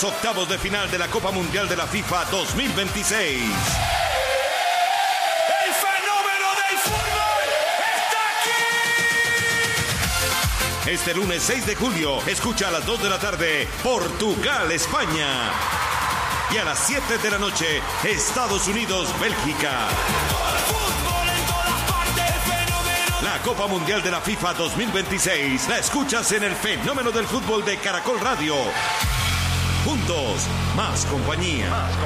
los octavos de final de la Copa Mundial de la FIFA 2026. ¡El fenómeno del fútbol está aquí! Este lunes 6 de julio, escucha a las 2 de la tarde, Portugal-España. Y a las 7 de la noche, Estados Unidos-Bélgica. Fútbol en todas partes, el fenómeno. La Copa Mundial de la FIFA 2026 la escuchas en el Fenómeno del Fútbol de Caracol Radio. Juntos, más compañía.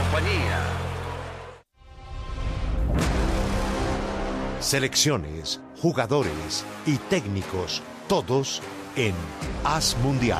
Selecciones, jugadores y técnicos, todos en AS Mundial.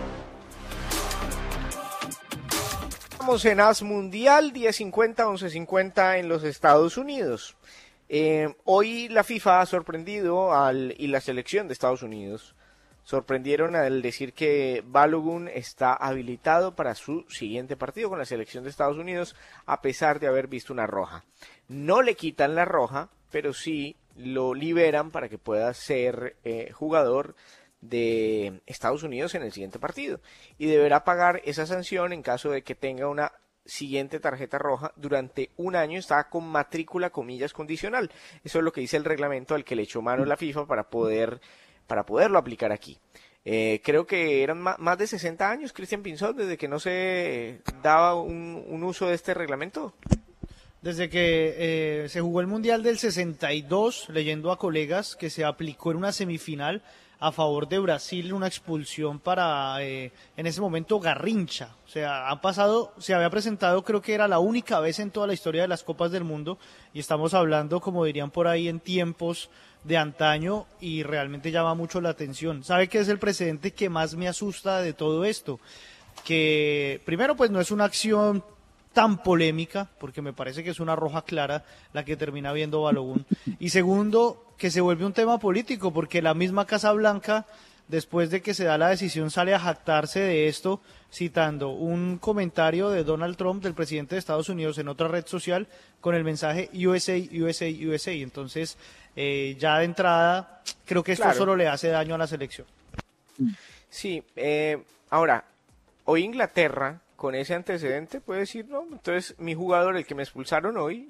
Estamos en AS Mundial, 10:50, 11:50 en los Estados Unidos. Hoy la FIFA ha sorprendido y la selección de Estados Unidos sorprendieron al decir que Balogun está habilitado para su siguiente partido con la selección de Estados Unidos, a pesar de haber visto una roja. No le quitan la roja, pero sí lo liberan para que pueda ser jugador de Estados Unidos en el siguiente partido, y deberá pagar esa sanción en caso de que tenga una siguiente tarjeta roja durante un año. Está con matrícula, comillas, condicional. Eso es lo que dice el reglamento al que le echó mano la FIFA para poderlo aplicar aquí. Creo que eran más de 60 años, Cristian Pinzón, desde que no se daba un uso de este reglamento. Desde que se jugó el Mundial del 62, leyendo a colegas, que se aplicó en una semifinal a favor de Brasil, una expulsión para, en ese momento, Garrincha. O sea, se había presentado, creo que era la única vez en toda la historia de las Copas del Mundo, y estamos hablando, como dirían por ahí, en tiempos de antaño, y realmente llama mucho la atención. ¿Sabe qué es el precedente que más me asusta de todo esto? Que, primero, pues no es una acción tan polémica, porque me parece que es una roja clara la que termina viendo Balogun, y segundo, que se vuelve un tema político, porque la misma Casa Blanca, después de que se da la decisión, sale a jactarse de esto, citando un comentario de Donald Trump, del presidente de Estados Unidos, en otra red social, con el mensaje USA, USA, USA. Entonces, ya de entrada, creo que esto solo le hace daño a la selección. Sí, ahora, hoy Inglaterra, con ese antecedente, puede decir, no, entonces mi jugador, el que me expulsaron hoy,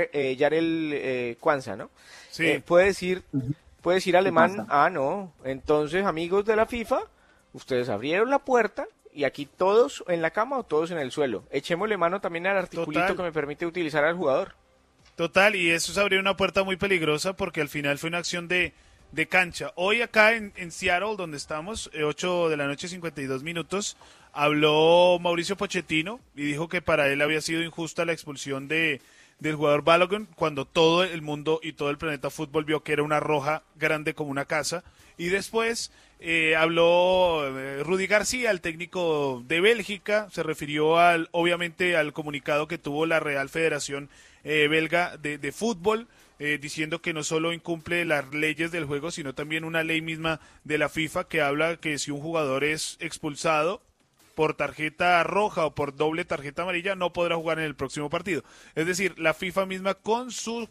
Yarel Kwanza, ¿no? Sí. Puede decir alemán, no, entonces amigos de la FIFA, ustedes abrieron la puerta y aquí todos en la cama o todos en el suelo. Echémosle mano también al articulito que me permite utilizar al jugador. Total, y eso es abrir una puerta muy peligrosa, porque al final fue una acción de cancha. Hoy acá en Seattle, donde estamos, 8 de la noche, 52 minutos, habló Mauricio Pochettino y dijo que para él había sido injusta la expulsión del jugador Balogun, cuando todo el mundo y todo el planeta fútbol vio que era una roja grande como una casa. Y después habló Rudy García, el técnico de Bélgica, se refirió obviamente al comunicado que tuvo la Real Federación Belga de Fútbol, diciendo que no solo incumple las leyes del juego, sino también una ley misma de la FIFA que habla que si un jugador es expulsado por tarjeta roja o por doble tarjeta amarilla, no podrá jugar en el próximo partido. Es decir, la FIFA misma con su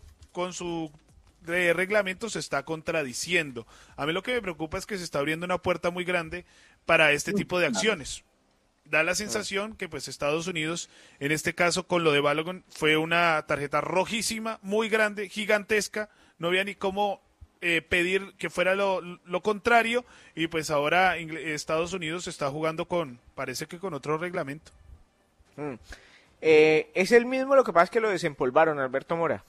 reglamento se está contradiciendo. A mí lo que me preocupa es que se está abriendo una puerta muy grande para este tipo de acciones. Da la sensación que pues Estados Unidos, en este caso con lo de Balogun, fue una tarjeta rojísima, muy grande, gigantesca, no había ni cómo pedir que fuera lo contrario, y pues ahora Estados Unidos está jugando parece que con otro reglamento. Es el mismo, lo que pasa es que lo desempolvaron, Alberto Mora.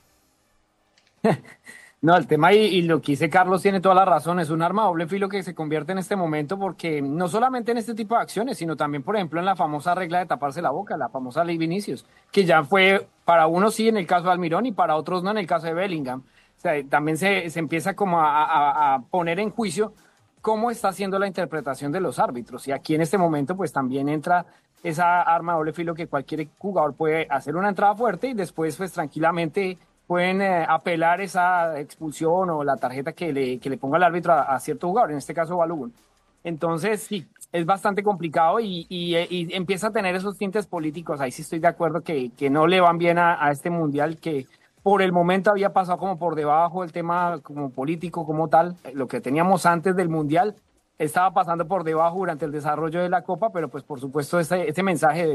No, el tema y lo que dice Carlos tiene toda la razón, es un arma de doble filo que se convierte en este momento, porque no solamente en este tipo de acciones, sino también, por ejemplo, en la famosa regla de taparse la boca, la famosa ley Vinicius, que ya fue para unos sí en el caso de Almirón y para otros no en el caso de Bellingham. O sea, también se empieza como a poner en juicio cómo está haciendo la interpretación de los árbitros, y aquí en este momento pues también entra esa arma de doble filo que cualquier jugador puede hacer una entrada fuerte y después pues tranquilamente pueden apelar esa expulsión o la tarjeta que le ponga el árbitro a cierto jugador, en este caso Balogun. Entonces sí, es bastante complicado y empieza a tener esos tintes políticos. Ahí sí estoy de acuerdo que no le van bien a este mundial, que por el momento había pasado como por debajo el tema como político como tal. Lo que teníamos antes del mundial estaba pasando por debajo durante el desarrollo de la Copa, pero pues por supuesto ese mensaje